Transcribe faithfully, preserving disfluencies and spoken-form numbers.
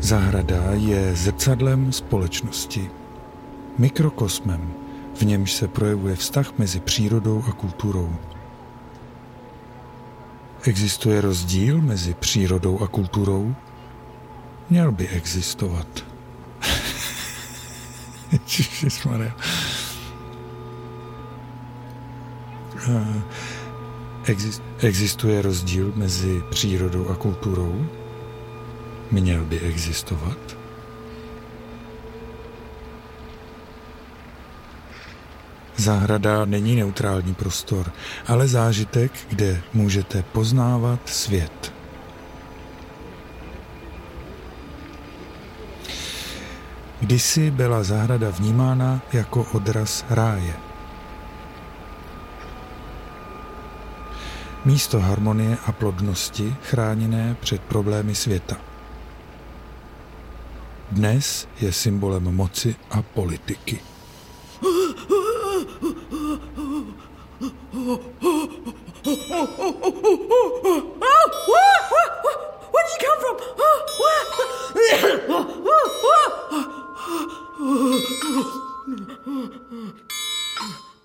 Zahrada je zrcadlem společnosti, mikrokosmem, v němž se projevuje vztah mezi přírodou a kulturou. Existuje rozdíl mezi přírodou a kulturou? Měl by existovat. Ježišmarja. Existuje rozdíl mezi přírodou a kulturou? Měl by existovat? Zahrada není neutrální prostor, ale zážitek, kde můžete poznávat svět. Kdysi byla zahrada vnímána jako odraz ráje. Místo harmonie a plodnosti chráněné před problémy světa. Dnes je symbolem moci a politiky.